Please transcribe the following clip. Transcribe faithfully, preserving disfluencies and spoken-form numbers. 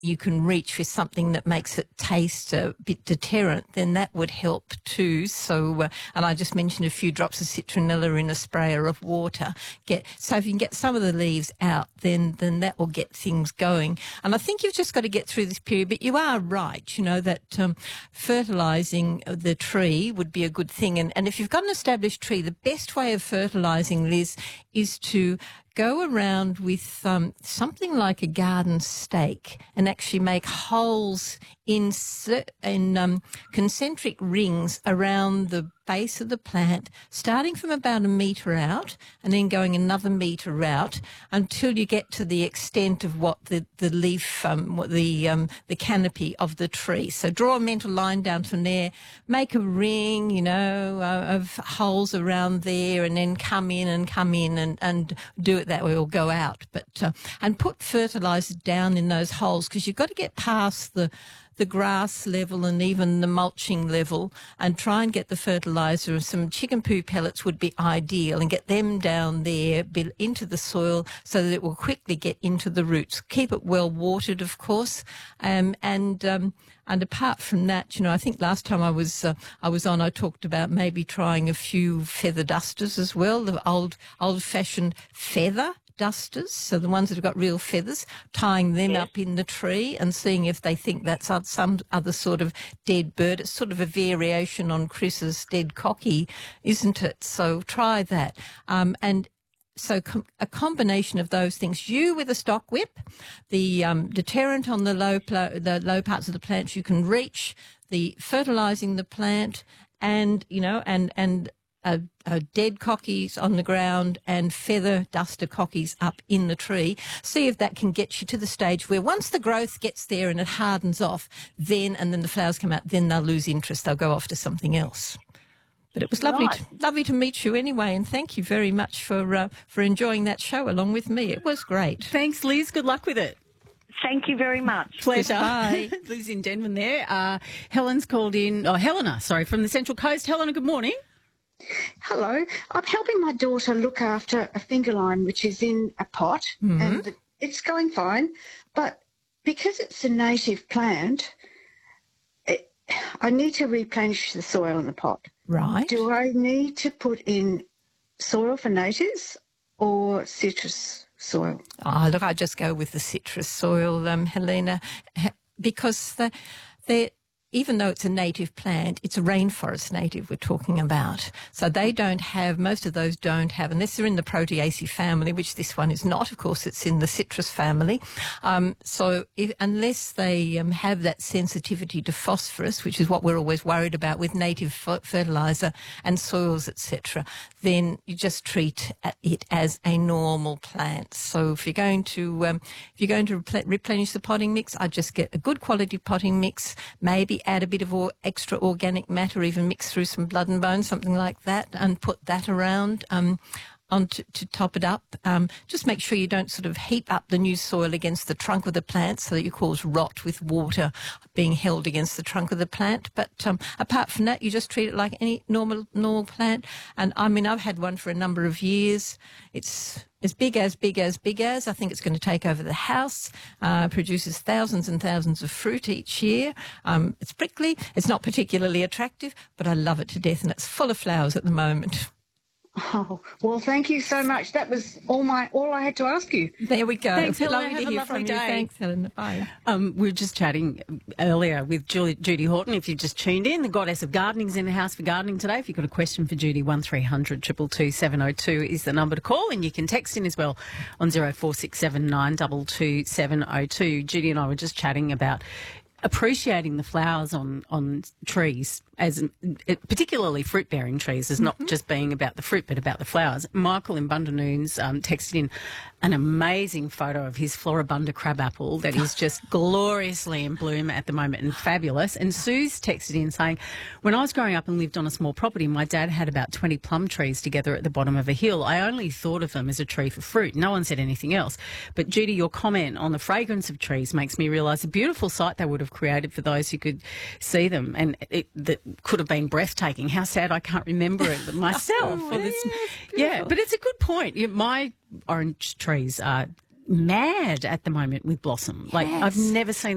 you can reach with something that makes it taste a bit deterrent, then that would help too. So, uh, and I just mentioned a few drops of citronella in a sprayer of water. Get so if you can get some of the leaves out, then then that will get things going. And I think you've just got to get through this period. But you are right, you know, that um, fertilising the tree would be a good thing. And and if you've got an established tree, the best way of fertilising, Liz, is to go around with um, something like a garden stake and actually make holes in in um, concentric rings around the base of the plant, starting from about a metre out and then going another metre out until you get to the extent of what the, the leaf, um, what the um, the canopy of the tree. So draw a mental line down from there, make a ring, you know, uh, of holes around there, and then come in and come in and, and do it that way, or go out. But uh, and put fertiliser down in those holes, because you've got to get past the the grass level and even the mulching level, and try and get the fertiliser. Some chicken poo pellets would be ideal, and get them down there into the soil so that it will quickly get into the roots. Keep it well watered, of course, um, and um, and apart from that, you know, I think last time I was uh, I was on, I talked about maybe trying a few feather dusters as well, the old old fashioned feather dusters, so the ones that have got real feathers, tying them Yes. up in the tree and seeing if they think that's some other sort of dead bird. It's sort of a variation on Chris's dead cocky, isn't it? So try that. Um, and so com- a combination of those things. You with a stock whip, the um, deterrent on the low pl- the low parts of the plants you can reach, the fertilising the plant, and you know, and and Uh, uh, dead cockies on the ground and feather duster cockies up in the tree. See if that can get you to the stage where once the growth gets there and it hardens off, then and then the flowers come out, then they'll lose interest. They'll go off to something else. But it was lovely, Right. to, lovely to meet you anyway, and thank you very much for uh, for enjoying that show along with me. It was great. Thanks, Liz. Good luck with it. Thank you very much. Pleasure. Goodbye. Liz in Denman there. Uh, Helen's called in, oh, Helena, sorry, from the Central Coast. Helena, good morning. Hello. I'm helping my daughter look after a finger line which is in a pot, Mhm. and it's going fine. But because it's a native plant, it, I need to replenish the soil in the pot. Right. Do I need to put in soil for natives or citrus soil? Oh, look, I just go with the citrus soil, um, Helena, ha- because the, the even though it's a native plant, it's a rainforest native we're talking about. So they don't have, most of those don't have, unless they're in the Proteaceae family, which this one is not. Of course, it's in the citrus family. Um, so if, unless they um, have that sensitivity to phosphorus, which is what we're always worried about with native f- fertiliser and soils, et cetera, then you just treat it as a normal plant. So if you're going to um, if you're going to repl- replenish the potting mix, I just get a good quality potting mix, maybe add a bit of or extra organic matter, even mix through some blood and bones, something like that, and put that around um, on to, to top it up. Um, just make sure you don't sort of heap up the new soil against the trunk of the plant so that you cause rot with water being held against the trunk of the plant. But um, apart from that, you just treat it like any normal normal plant. And I mean, I've had one for a number of years. It's as big as, big as, big as. I think it's going to take over the house, uh, produces thousands and thousands of fruit each year. Um, it's prickly. It's not particularly attractive, but I love it to death, and it's full of flowers at the moment. Oh, well, thank you so much. That was all my all I had to ask you. There we go. Thanks, Helena. Lovely Have to a hear lovely from day. you. Thanks, Helen. Bye. Um, we were just chatting earlier with Julie, Judy Horton. If you've just tuned in, the goddess of gardening's in the house for gardening today. If you've got a question for Judy, one three hundred two two two seven oh two is the number to call, and you can text in as well on zero four six seven nine two two seven oh two. Judy and I were just chatting about appreciating the flowers on, on trees, as particularly fruit-bearing trees, as not just being about the fruit but about the flowers. Michael in Bundanoons um, texted in an amazing photo of his Floribunda crabapple that is just gloriously in bloom at the moment and fabulous. And Sue's texted in saying, when I was growing up and lived on a small property, my dad had about twenty plum trees together at the bottom of a hill. I only thought of them as a tree for fruit. No one said anything else. But Judy, your comment on the fragrance of trees makes me realise the beautiful sight they would have created for those who could see them, and it that could have been breathtaking. How sad I can't remember it myself. Oh, or this, yes, yeah, but it's a good point. Yeah, my orange trees are mad at the moment with blossom. Like, Yes. I've never seen